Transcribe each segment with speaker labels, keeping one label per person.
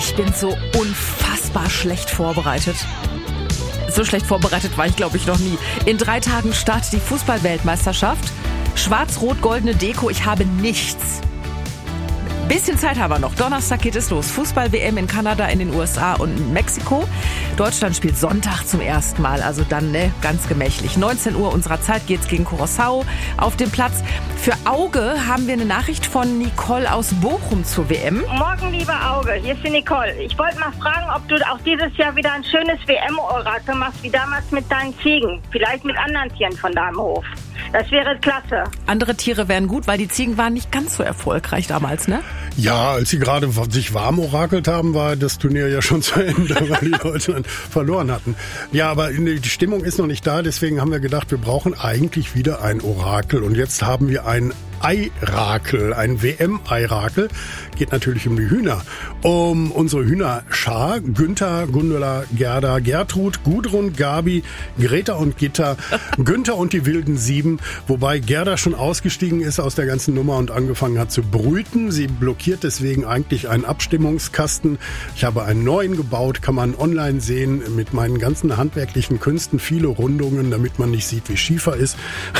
Speaker 1: Ich bin so unfassbar schlecht vorbereitet. So schlecht vorbereitet war ich, glaube ich, noch nie. In 3 Tagen startet die Fußball-Weltmeisterschaft. Schwarz-rot-goldene Deko, ich habe nichts. Bisschen Zeit haben wir noch. Donnerstag geht es los. Fußball-WM in Kanada, in den USA und in Mexiko. Deutschland spielt Sonntag zum ersten Mal, also dann ganz gemächlich. 19 Uhr unserer Zeit geht's gegen Curaçao auf den Platz. Für Auge haben wir eine Nachricht von Nicole aus Bochum zur WM.
Speaker 2: Morgen, liebe Auge, hier ist die Nicole. Ich wollte mal fragen, ob du auch dieses Jahr wieder ein schönes WM-Orakel machst, wie damals mit deinen Ziegen. Vielleicht mit anderen Tieren von deinem Hof. Das wäre klasse.
Speaker 1: Andere Tiere wären gut, weil die Ziegen waren nicht ganz so erfolgreich damals, ne?
Speaker 3: Ja, als sie gerade sich warm orakelt haben, war das Turnier ja schon zu Ende, weil die Deutschland verloren hatten. Ja, aber die Stimmung ist noch nicht da, deswegen haben wir gedacht, wir brauchen eigentlich wieder ein Orakel. Und jetzt haben wir ein Eirakel, ein WM-Eirakel. Geht natürlich um die Hühner. Um unsere Hühnerschar. Günther, Gundula, Gerda, Gertrud, Gudrun, Gabi, Greta und Gitta, Günther und die wilden 7. Wobei Gerda schon ausgestiegen ist aus der ganzen Nummer und angefangen hat zu brüten. Sie blockiert deswegen eigentlich einen Abstimmungskasten. Ich habe einen neuen gebaut, kann man online sehen, mit meinen ganzen handwerklichen Künsten. Viele Rundungen, damit man nicht sieht, wie Schiefer ist.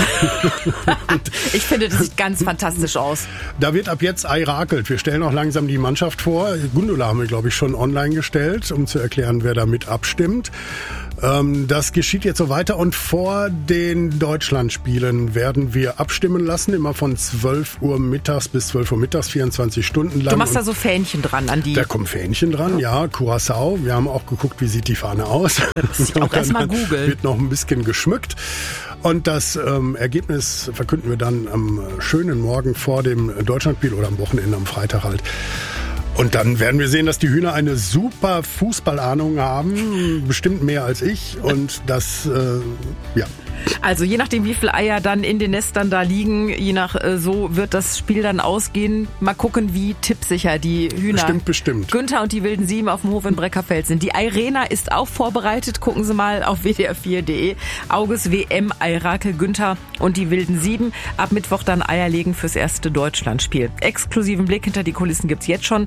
Speaker 1: Ich finde, das sieht ganz fantastisch aus.
Speaker 3: Da wird ab jetzt Eirakelt. Wir stellen auch langsam die Mannschaft vor. Gundula haben wir, glaube ich, schon online gestellt, um zu erklären, wer damit abstimmt. Das geschieht jetzt so weiter und vor den Deutschlandspielen werden wir abstimmen lassen, immer von 12 Uhr mittags bis 12 Uhr mittags, 24 Stunden lang.
Speaker 1: Du machst da so Fähnchen dran an die...
Speaker 3: Da kommen Fähnchen dran, ja, Curaçao. Wir haben auch geguckt, wie sieht die Fahne aus.
Speaker 1: Das muss ich auch erstmal googeln.
Speaker 3: Wird noch ein bisschen geschmückt. Und das Ergebnis verkünden wir dann am schönen Morgen vor dem Deutschlandspiel oder am Wochenende, am Freitag halt. Und dann werden wir sehen, dass die Hühner eine super Fußballahnung haben, bestimmt mehr als ich. Und das, ja.
Speaker 1: Also je nachdem, wie viele Eier dann in den Nestern da liegen, so wird das Spiel dann ausgehen. Mal gucken, wie tippsicher die Hühner
Speaker 3: bestimmt.
Speaker 1: Günther und die wilden 7 auf dem Hof in Breckerfeld sind. Die Eirena ist auch vorbereitet. Gucken Sie mal auf wdr4.de. Auges WM, Eirakel, Günther und die wilden 7. Ab Mittwoch dann Eier legen fürs erste Deutschlandspiel. Exklusiven Blick hinter die Kulissen gibt's jetzt schon.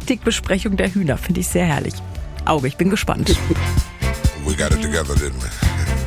Speaker 1: Taktikbesprechung der Hühner. Finde ich sehr herrlich. Auge, ich bin gespannt.
Speaker 4: We got it together, didn't we?